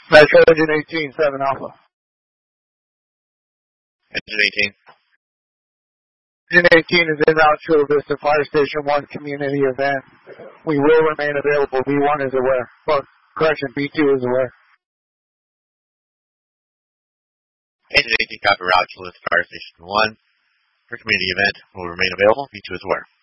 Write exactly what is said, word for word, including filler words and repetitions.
Metro Engine eighteen, seven Alpha. Engine eighteen. Engine eighteen is in route Chula Vista Fire Station one community event. We will remain available. B one is aware. Well, correction, B two is aware. Engine eighteen, copy route Chula Vista Fire Station one for community event will remain available. B two is aware.